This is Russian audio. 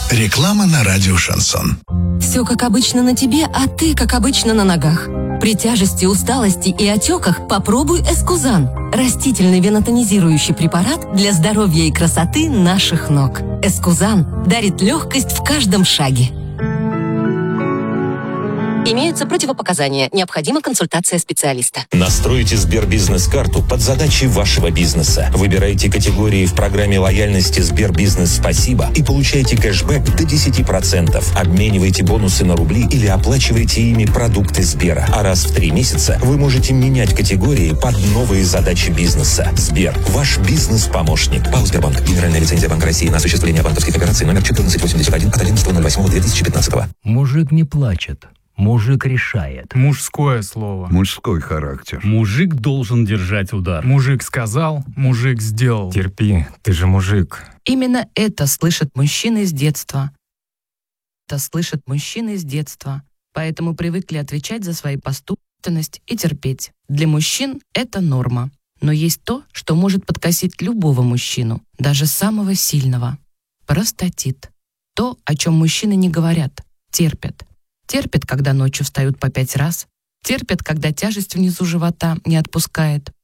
Реклама на радио «Шансон». Все как обычно на тебе, а ты как обычно на ногах. При тяжести, усталости и отеках попробуй Эскузан. Растительный венотонизирующий препарат для здоровья и красоты наших ног. Эскузан дарит легкость в каждом шаге. Имеются противопоказания. Необходима консультация специалиста. Настройте Сбербизнес-карту под задачи вашего бизнеса. Выбирайте категории в программе лояльности Сбербизнес «Спасибо» и получайте кэшбэк до 10%. Обменивайте бонусы на рубли или оплачивайте ими продукты Сбера. А раз в 3 месяца вы можете менять категории под новые задачи бизнеса. Сбер – ваш бизнес-помощник. ПАО «Сбербанк». Генеральная лицензия Банка России на осуществление банковских операций номер 1481 от 11.08.2015. Мужик не плачет. Мужик решает. Мужское слово. Мужской характер. Мужик должен держать удар. Мужик сказал, мужик сделал. Терпи, ты же мужик. Именно это слышат мужчины с детства. Поэтому привыкли отвечать за свои поступки и терпеть. Для мужчин это норма. Но есть то, что может подкосить любого мужчину, даже самого сильного. Простатит. То, о чем мужчины не говорят. Терпят. Терпят, когда ночью встают по 5 раз. Терпят, когда тяжесть внизу живота не отпускает.